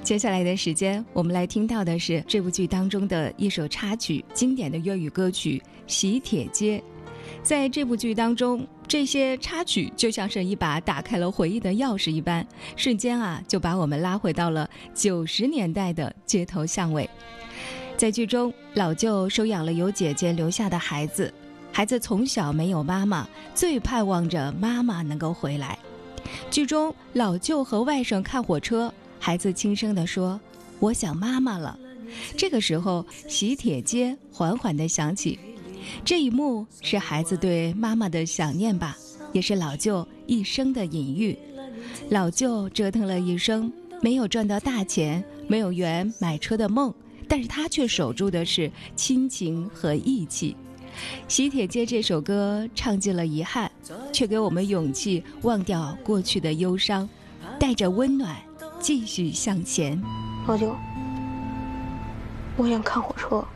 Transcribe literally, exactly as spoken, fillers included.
接下来的时间，我们来听到的是这部剧当中的一首插曲，经典的粤语歌曲《喜帖街》。在这部剧当中，这些插曲就像是一把打开了回忆的钥匙一般，瞬间啊就把我们拉回到了九十年代的街头巷尾。在剧中，老舅收养了由姐姐留下的孩子，孩子从小没有妈妈，最盼望着妈妈能够回来。剧中老舅和外甥看火车，孩子轻声地说：“我想妈妈了。”这个时候，喜帖街缓缓地响起，这一幕是孩子对妈妈的想念吧，也是老舅一生的隐喻。老舅折腾了一生，没有赚到大钱，没有圆买车的梦，但是他却守住的是亲情和义气。喜帖街这首歌唱尽了遗憾，却给我们勇气忘掉过去的忧伤，带着温暖继续向前。 老舅，我想看火车。